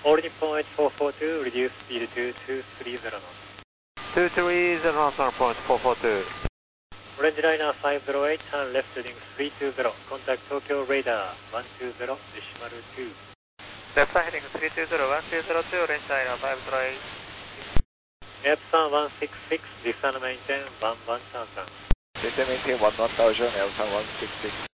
All Nippon 8442, reduce speed to 230 knots. 230 knots on point 442. Orange liner 508, turn left heading 320, contact Tokyo radar 120.2. Left heading 320, 1202, orange liner 508. Epson 166, descend maintain 11,000. Descend maintain 11,000, Epson 166.